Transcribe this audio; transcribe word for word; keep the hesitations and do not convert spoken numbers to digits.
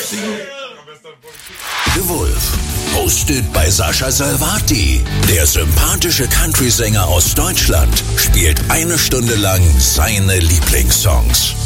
The Wolf, hosted bei Sascha Salvati. Der sympathische Country-Sänger aus Deutschland spielt eine Stunde lang seine Lieblingssongs.